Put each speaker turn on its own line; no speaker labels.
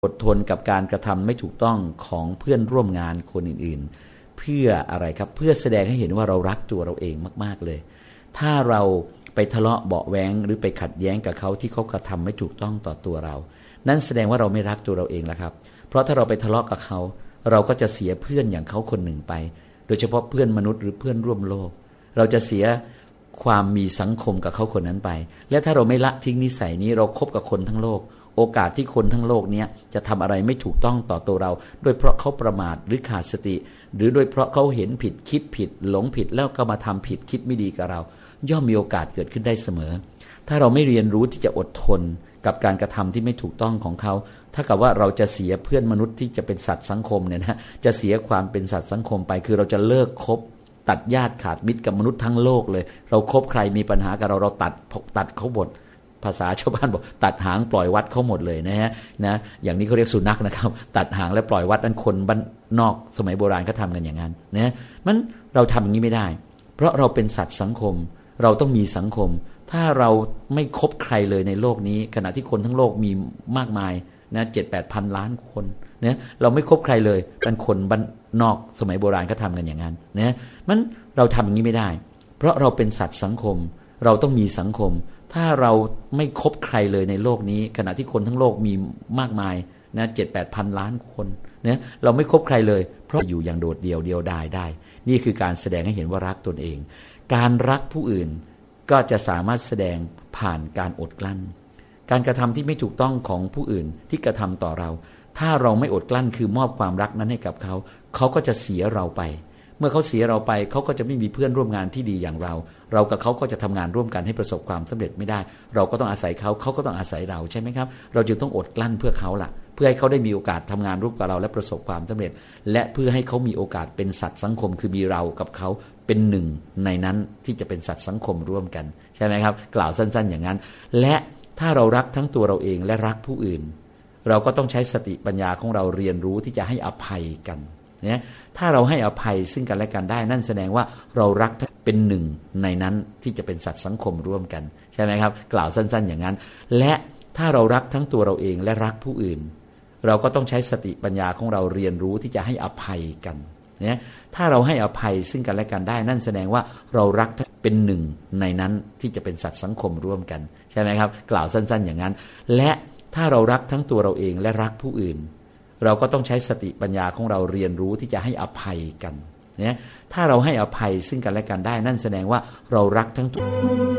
อดทนกับการกระทำไม่ถูกต้องของเพื่อนร่วมงานคนอื่นๆเพื่ออะไรครับเพื่อแสดงให้เห็นว่าเรารักตัวเราเองมากๆเลยถ้าเราไปทะเลาะเบาะแว้งหรือไปขัดแย้งกับเขาที่เขากระทำไม่ถูกต้องต่อตัวเรานั่นแสดงว่าเราไม่รักตัวเราเองแล้วครับเพราะถ้าเราไปทะเลาะกับเขาเราก็จะเสียเพื่อนอย่างเขาคนหนึ่งไปโดยเฉพาะเพื่อนมนุษย์หรือเพื่อนร่วมโลกเราจะเสียความมีสังคมกับเขาคนนั้นไปและถ้าเราไม่ละทิ้งนิสัยนี้เราคบกับคนทั้งโลกโอกาสที่คนทั้งโลกนี้จะทำอะไรไม่ถูกต้องต่อตัวเราโดยเพราะเขาประมาทหรือขาดสติหรือโดยเพราะเขาเห็นผิดคิดผิดหลงผิดแล้วก็มาทำผิดคิดไม่ดีกับเราย่อมมีโอกาสเกิดขึ้นได้เสมอถ้าเราไม่เรียนรู้ที่จะอดทนกับการกระทำที่ไม่ถูกต้องของเขาถ้ากับว่าเราจะเสียเพื่อนมนุษย์ที่จะเป็นสัตว์สังคมเนี่ยนะจะเสียความเป็นสัตว์สังคมไปคือเราจะเลิกคบตัดญาติขาดมิตรกับมนุษย์ทั้งโลกเลยเราคบใครมีปัญหากับเราตัดเขาหมดภาษาชาวบ้านบอกตัดหางปล่อยวัดเขาหมดเลยนะอย่างนี้เขาเรียกสุนัขนะครับตัดหางและปล่อยวัดนั่นคนบ้านนอกสมัยโบราณเขาทำกันอย่างนั้นนะมันเราทำอย่างนี้ไม่ได้เพราะเราเป็นสัตว์สังคมเราต้องมีสังคมถ้าเราไม่คบใครเลยในโลกนี้ขณะที่คนทั้งโลกมีมากมายนะ7-8 พันล้านคนเนี่ยเราไม่คบใครเลยเป็นคนบ้านนอกสมัยโบราณเขาทำกันอย่างนั้นนะมันเราทำอย่างนี้ไม่ได้เพราะเราเป็นสัตว์สังคมเราต้องมีสังคมถ้าเราไม่คบใครเลยในโลกนี้ขณะที่คนทั้งโลกมีมากมายนะ7-8 พันล้านคนเนี่ยเราไม่คบใครเลยเพราะอยู่อย่างโดดเดี่ยวได้นี่คือการแสดงให้เห็นว่ารักตนเองการรักผู้อื่นก็จะสามารถแสดงผ่านการอดกลั้นการกระทำที่ไม่ถูกต้องของผู้อื่นที่กระทำต่อเราถ้าเราไม่อดกลั้นคือมอบความรักนั้นให้กับเขาเขาก็จะเสียเราไปเมื่อเขาเสียเราไปเขาก็จะไม่มีเพื่อนร่วมงานที่ดีอย่างเรากับเขาก็จะทำงานร่วมกันให้ประสบความสำเร็จไม่ได้เราก็ต้องอาศัยเขาเขาก็ต้องอาศัยเราใช่ไหมครับเราจึงต้องอดกลั้นเพื่อเขาล่ะเพื่อให้เขาได้มีโอกาสทำงานร่วมกับเราและประสบความสำเร็จและเพื่อให้เขามีโอกาสเป็นสัตว์สังคมคือมีเรากับเขาเป็นหนึ่งในนั้นที่จะเป็นสัตว์สังคมร่วมกันใช่ไหมครับกล่าวสั้นๆอย่างนั้นและถ้าเรารักทั้งตัวเราเองและรักผู้อื่นเราก็ต้องใช้สติปัญญาของเราเรียนรู้ที่จะให้อภัยกันเนี่ยถ้าเราให้อภัยซึ่งกันและกันได้นั่นแสดงว่าเรารักเป็นหนึ่งในนั้นที่จะเป็นสัตว์สังคมร่วมกันใช่ไหมครับกล่าวสั้นๆอย่างนั้นและถ้าเรารักทั้งตัวเราเองและรักผู้อื่นเราก็ต้องใช้สติปัญญาของเราเรียนรู้ที่จะให้อภัยกันเนี่ยถ้าเราให้อภัยซึ่งกันและกันได้นั่นแสดงว่าเรารักเป็นหนึ่งในนั้นที่จะเป็นสัตว์สังคมร่วมกันใช่ไหมครับกล่าวสั้นๆอย่างนั้นและถ้าเรารักทั้งตัวเราเองและรักผู้อื่นเราก็ต้องใช้สติปัญญาของเราเรียนรู้ที่จะให้อภัยกันเนี่ยถ้าเราให้อภัยซึ่งกันและกันได้นั่นแสดงว่าเรารักทั้งตัว